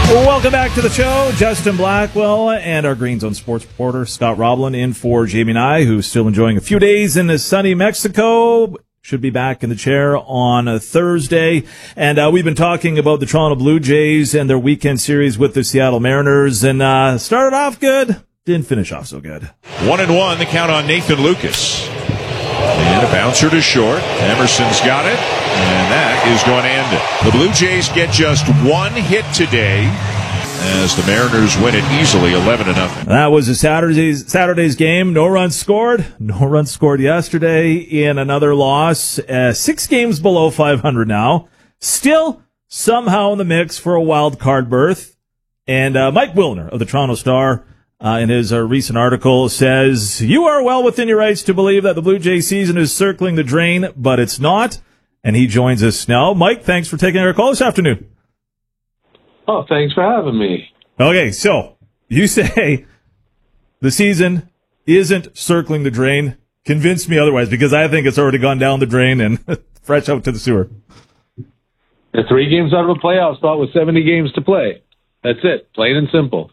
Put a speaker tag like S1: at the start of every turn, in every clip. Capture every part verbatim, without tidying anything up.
S1: Welcome back to the show. Justin Blackwell and our Green Zone sports reporter Scott Roblin in for Jamie and I, who's still enjoying a few days in sunny Mexico. Should be back in the chair on a Thursday. And uh, we've been talking about the Toronto Blue Jays and their weekend series with the Seattle Mariners. And uh, started off good, didn't finish off so good.
S2: One and one, the count on Nathan Lucas. And a bouncer to short. Emerson's got it, and that is going to end it. The Blue Jays get just one hit today as the Mariners win it easily, eleven to nothing.
S1: That was a Saturday's Saturday's game. No runs scored. No runs scored yesterday in another loss. Uh, six games below five hundred now. Still somehow in the mix for a wild card berth. And uh, Mike Wilner of the Toronto Star, Uh, in his uh, recent article, says, you are well within your rights to believe that the Blue Jays season is circling the drain, but it's not. And he joins us now. Mike, thanks for taking our call this afternoon.
S3: Oh, thanks for having me.
S1: Okay, so you say the season isn't circling the drain. Convince me otherwise, because I think it's already gone down the drain and fresh out to the sewer.
S3: The three games out of a playoff spot with seventy games to play. That's it, plain and simple.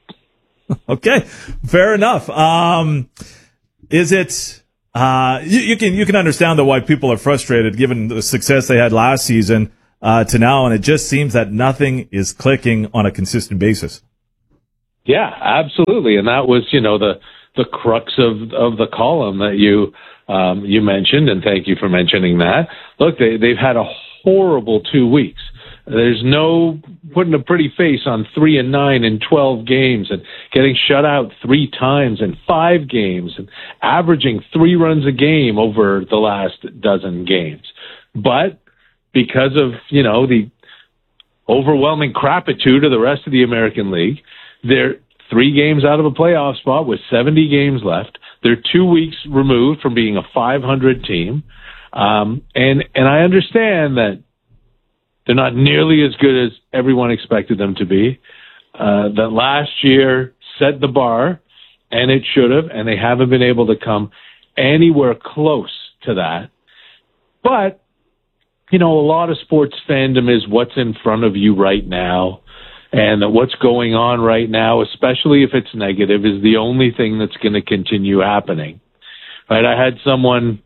S1: Okay, fair enough. Um, is it, uh, you, you can, you can understand though why people are frustrated given the success they had last season, uh, to now, and it just seems that nothing is clicking on a consistent basis.
S3: Yeah, absolutely. And that was, you know, the, the crux of, of the column that you, um, you mentioned, and thank you for mentioning that. Look, they, they've had a horrible two weeks. There's no putting a pretty face on three and nine in twelve games and getting shut out three times in five games and averaging three runs a game over the last dozen games. But because of, you know, the overwhelming crapitude of the rest of the American League, they're three games out of a playoff spot with seventy games left. They're two weeks removed from being a five hundred team. Um, and, and I understand that they're not nearly as good as everyone expected them to be. Uh, that last year set the bar, and it should have, and they haven't been able to come anywhere close to that. But, you know, a lot of sports fandom is what's in front of you right now, and what's going on right now, especially if it's negative, is the only thing that's going to continue happening. Right? I had someone,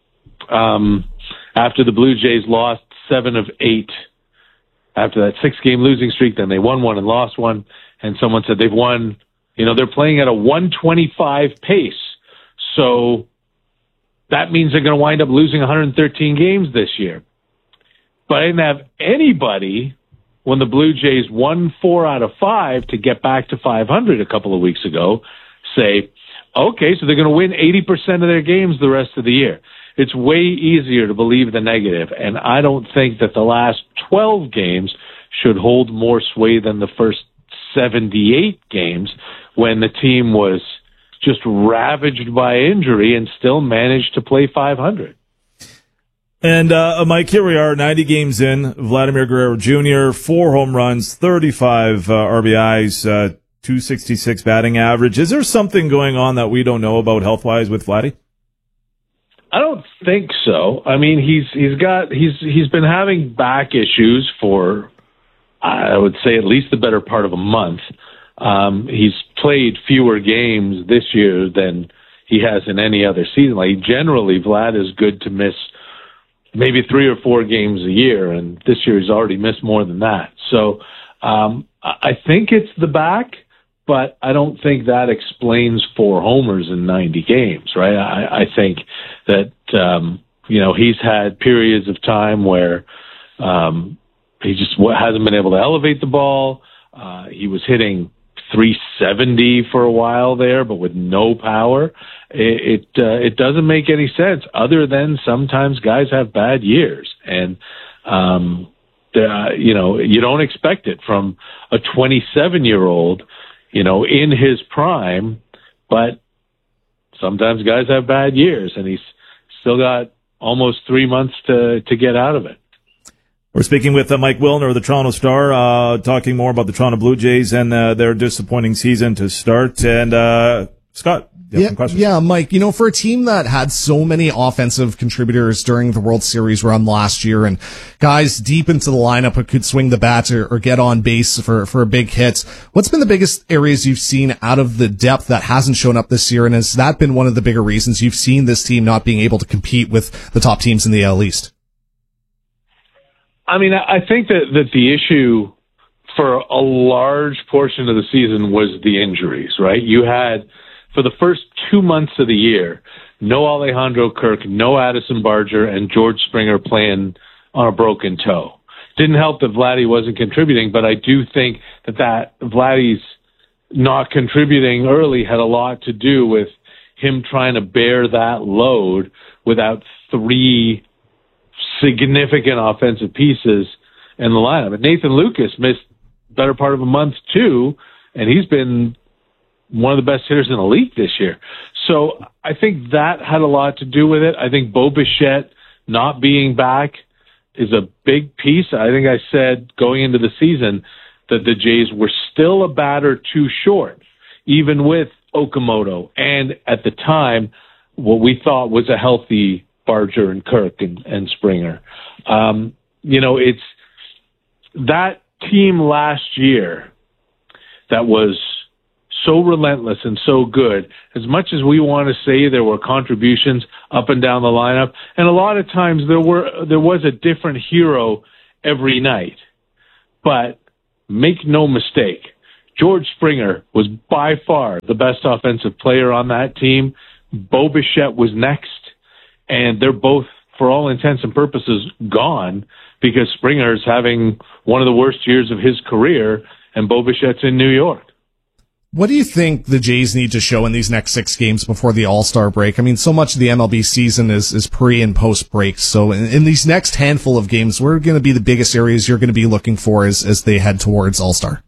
S3: um, after the Blue Jays lost seven of eight, after that six-game losing streak, then they won one and lost one, and someone said they've won, you know, they're playing at a one twenty-five pace, so that means they're going to wind up losing one hundred thirteen games this year. But I didn't have anybody, when the Blue Jays won four out of five to get back to five hundred a couple of weeks ago, say, okay, so they're going to win eighty percent of their games the rest of the year. It's way easier to believe the negative, and I don't think that the last twelve games should hold more sway than the first seventy-eight games when the team was just ravaged by injury and still managed to play five hundred.
S1: And, uh, Mike, here we are, ninety games in. Vladimir Guerrero Junior, four home runs, thirty-five uh, R B Is, uh, two sixty-six batting average. Is there something going on that we don't know about health-wise with Vladdy?
S3: I don't think so. I mean, he's he's got he's he's been having back issues for, I would say, at least the better part of a month. Um, he's played fewer games this year than he has in any other season. Like, generally, Vlad is good to miss maybe three or four games a year, and this year he's already missed more than that. So um, I think it's the back, but I don't think that explains four homers in ninety games, right? I, I think that, um, you know, he's had periods of time where um, he just hasn't been able to elevate the ball. Uh, he was hitting three seventy for a while there, but with no power. It it, uh, it doesn't make any sense, other than sometimes guys have bad years. And, um, uh, you know, you don't expect it from a twenty-seven-year-old, you know, in his prime, but sometimes guys have bad years, and he's still got almost three months to, to get out of it.
S1: We're speaking with uh, Mike Wilner of the Toronto Star, uh, talking more about the Toronto Blue Jays and uh, their disappointing season to start. And, uh, Scott, Yeah,
S4: yeah, yeah, Mike, you know, for a team that had so many offensive contributors during the World Series run last year and guys deep into the lineup who could swing the bat or, or get on base for, for big hits, what's been the biggest areas you've seen out of the depth that hasn't shown up this year? And has that been one of the bigger reasons you've seen this team not being able to compete with the top teams in the A L East?
S3: I mean, I think that, that the issue for a large portion of the season was the injuries, right? You had, for the first two months of the year, no Alejandro Kirk, no Addison Barger, and George Springer playing on a broken toe. Didn't help that Vladdy wasn't contributing, but I do think that, that Vladdy's not contributing early had a lot to do with him trying to bear that load without three significant offensive pieces in the lineup. And Nathan Lucas missed better part of a month too, and he's been one of the best hitters in the league this year. So I think that had a lot to do with it. I think Bo Bichette not being back is a big piece. I think I said going into the season that the Jays were still a batter too short, even with Okamoto, and at the time, what we thought was a healthy Barger and Kirk and, and Springer. Um, you know, it's that team last year that was so relentless and so good. As much as we want to say there were contributions up and down the lineup, and a lot of times there were there was a different hero every night. But make no mistake, George Springer was by far the best offensive player on that team. Bo Bichette was next, and they're both, for all intents and purposes, gone because Springer's having one of the worst years of his career, and Bo Bichette's in New York.
S4: What do you think the Jays need to show in these next six games before the All-Star break? I mean, so much of the M L B season is, is pre- and post-breaks. So in, in these next handful of games, what are going to be the biggest areas you're going to be looking for as, as they head towards All-Star?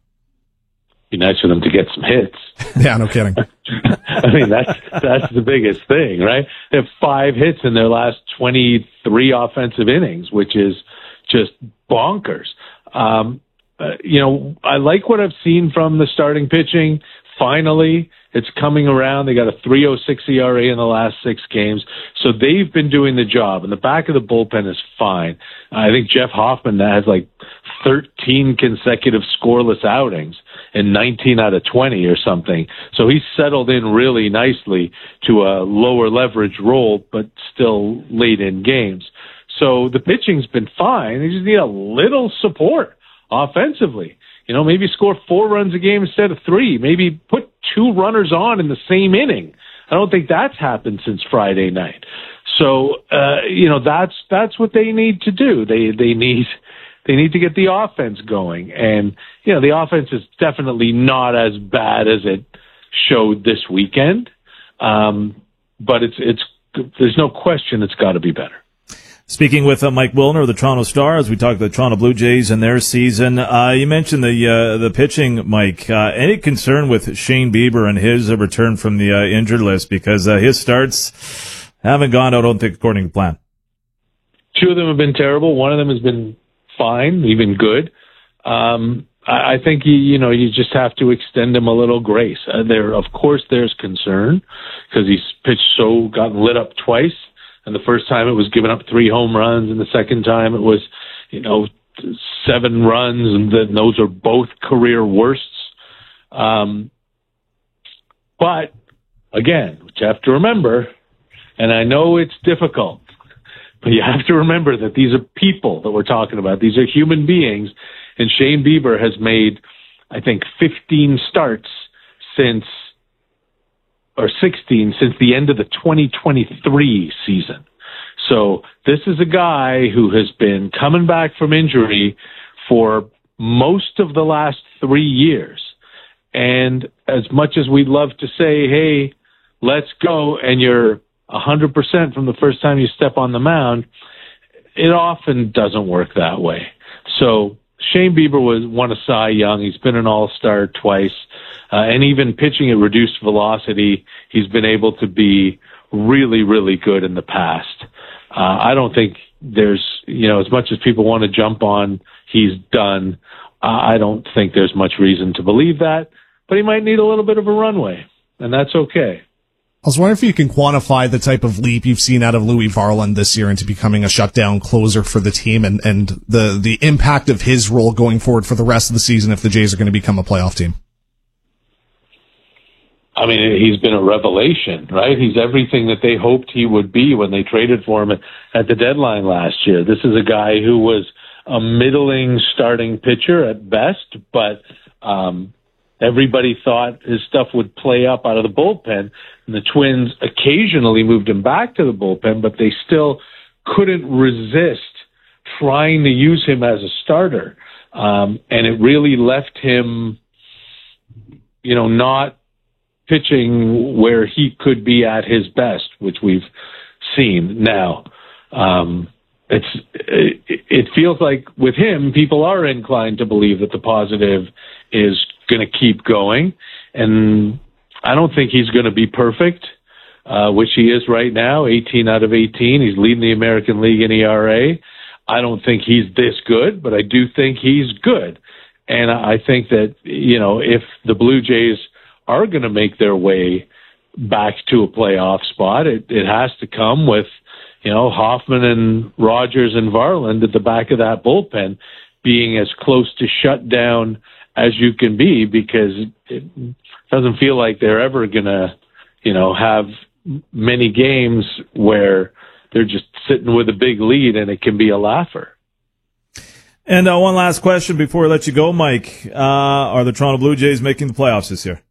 S3: Be nice for them to get some hits.
S4: Yeah, no kidding.
S3: I mean, that's that's the biggest thing, right? They have five hits in their last twenty-three offensive innings, which is just bonkers. Um, uh, you know, I like what I've seen from the starting pitching. Finally, it's coming around. They got a three oh six E R A in the last six games. So they've been doing the job. And the back of the bullpen is fine. I think Jeff Hoffman has like thirteen consecutive scoreless outings in nineteen out of twenty or something. So he's settled in really nicely to a lower leverage role, but still late in games. So the pitching's been fine. They just need a little support offensively. You know, maybe score four runs a game instead of three. Maybe put two runners on in the same inning. I don't think that's happened since Friday night. So, uh, you know, that's that's what they need to do. They they need they need to get the offense going. And, you know, the offense is definitely not as bad as it showed this weekend. Um, but it's it's there's no question it's got to be better.
S1: Speaking with uh, Mike Wilner of the Toronto Star, as we talk the Toronto Blue Jays and their season, uh, you mentioned the uh, the pitching, Mike. Uh, any concern with Shane Bieber and his uh, return from the uh, injured list? Because uh, his starts haven't gone, I don't think, according to plan.
S3: Two of them have been terrible. One of them has been fine, even good. Um, I, I think, you, you know, you just have to extend him a little grace. Uh, there, of course, there's concern because he's pitched so, gotten lit up twice. And the first time it was giving up three home runs, and the second time it was, you know, seven runs, and then those are both career worsts. Um, but again, what you have to remember, and I know it's difficult, but you have to remember that these are people that we're talking about. These are human beings, and Shane Bieber has made, I think, fifteen starts since. or sixteen since the end of the twenty twenty-three season. So this is a guy who has been coming back from injury for most of the last three years. And as much as we'd love to say, hey, let's go, and you're one hundred percent from the first time you step on the mound, it often doesn't work that way. So Shane Bieber was won a Cy Young. He's been an All-Star twice. Uh, and even pitching at reduced velocity, he's been able to be really, really good in the past. Uh, I don't think there's, you know, as much as people want to jump on, he's done. Uh, I don't think there's much reason to believe that, but he might need a little bit of a runway, and that's okay.
S4: I was wondering if you can quantify the type of leap you've seen out of Louis Varland this year into becoming a shutdown closer for the team, and, and the, the impact of his role going forward for the rest of the season if the Jays are going to become a playoff team.
S3: I mean, he's been a revelation, right? He's everything that they hoped he would be when they traded for him at the deadline last year. This is a guy who was a middling starting pitcher at best, but um, everybody thought his stuff would play up out of the bullpen. And the Twins occasionally moved him back to the bullpen, but they still couldn't resist trying to use him as a starter. Um, and it really left him, you know, not pitching where he could be at his best, which we've seen now. Um, it's it, it feels like with him, people are inclined to believe that the positive is going to keep going, and I don't think he's going to be perfect, uh, which he is right now, eighteen out of eighteen. He's leading the American League in E R A. I don't think he's this good, but I do think he's good. And I think that, you know, if the Blue Jays are going to make their way back to a playoff spot, it, it has to come with, you know, Hoffman and Rogers and Varland at the back of that bullpen being as close to shut down as you can be, because it doesn't feel like they're ever going to, you know, have many games where they're just sitting with a big lead and it can be a laugher.
S1: And uh, one last question before we let you go, Mike. Uh, are the Toronto Blue Jays making the playoffs this year?